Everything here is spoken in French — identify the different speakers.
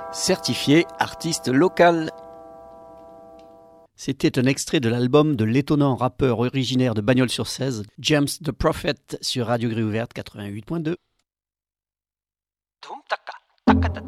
Speaker 1: certifié artiste local. C'était un extrait de l'album de l'étonnant rappeur originaire de Bagnols-sur-Cèze, James the Prophet, sur Radio Grille Ouverte 88.2.